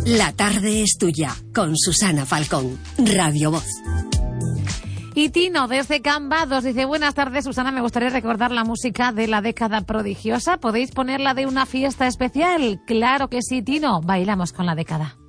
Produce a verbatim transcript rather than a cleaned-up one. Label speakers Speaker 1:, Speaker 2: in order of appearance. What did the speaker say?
Speaker 1: La tarde es tuya, con Susana Falcón, Radio Voz.
Speaker 2: Y Tino, desde Cambados, dice: buenas tardes, Susana, me gustaría recordar la música de la década prodigiosa. ¿Podéis ponerla de una fiesta especial? Claro que sí, Tino, bailamos con la década.